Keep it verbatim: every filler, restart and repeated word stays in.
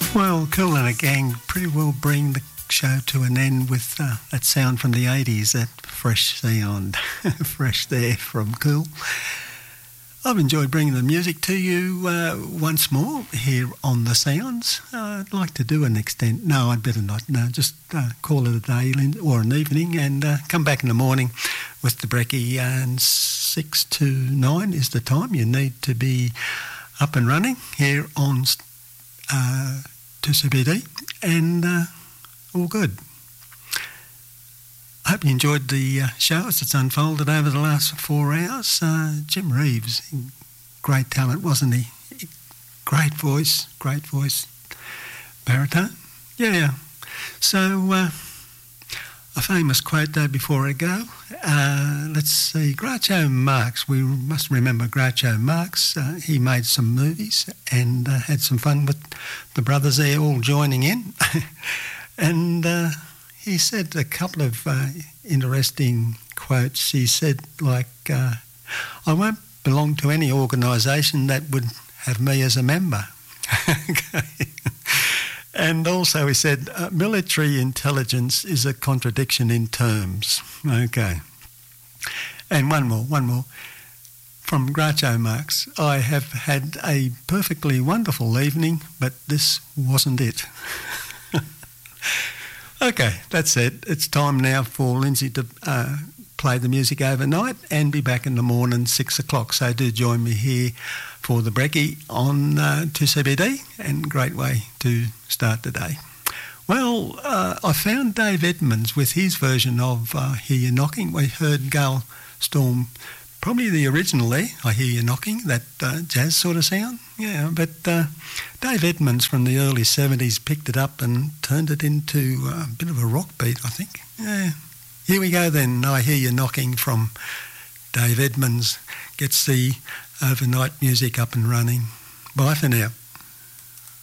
Well, Kool and the Gang pretty well bring the show to an end with uh, that sound from the eighties, that fresh sound, fresh there from Kool. I've enjoyed bringing the music to you uh, once more here on The Sounds. Uh, I'd like to do an extent. No, I'd better not. No, just uh, call it a day or an evening and uh, come back in the morning with the brekkie. And six to nine is the time you need to be up and running here on uh, two C B D, and uh, all good. I hope you enjoyed the uh, show as it's unfolded over the last four hours. Uh, Jim Reeves, great talent, wasn't he? Great voice, great voice. Baritone? Yeah. So, uh, a famous quote though before I go. Uh, let's see, Groucho Marx. We must remember Groucho Marx. Uh, he made some movies and uh, had some fun with the brothers there all joining in. and... Uh, He said a couple of uh, interesting quotes. He said, like, uh, I won't belong to any organisation that would have me as a member. Okay. And also he said, uh, military intelligence is a contradiction in terms. Okay. And one more, one more. From Groucho Marx, I have had a perfectly wonderful evening, but this wasn't it. Okay, that's it. It's time now for Lindsay to uh, play the music overnight and be back in the morning, six o'clock. So do join me here for the brekkie on uh, two C B D, and great way to start the day. Well, uh, I found Dave Edmunds with his version of uh, Hear You Knocking. We heard Gail Storm, probably the original there, I Hear You Knocking, that uh, jazz sort of sound. Yeah, but uh, Dave Edmunds from the early seventies picked it up and turned it into a bit of a rock beat, I think. Yeah. Here we go then. I Hear You Knocking from Dave Edmunds. Gets the overnight music up and running. Bye for now.